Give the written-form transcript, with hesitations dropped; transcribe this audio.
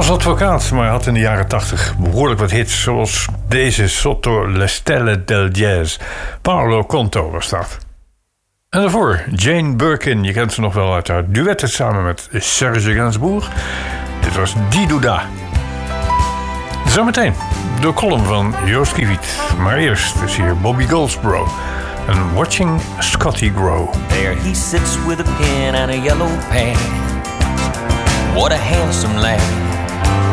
was advocaat, maar had in de jaren 80 behoorlijk wat hits, zoals deze Sotto le stelle del jazz. Paolo Conto was dat. En daarvoor Jane Birkin, je kent ze nog wel uit haar duetten samen met Serge Gainsbourg. Dit was Didouda. Zometeen de column van Joost Kiewiet. Maar eerst is hier Bobby Goldsboro en Watching Scotty Grow. There he sits with a pen and a yellow pad. What a handsome lad.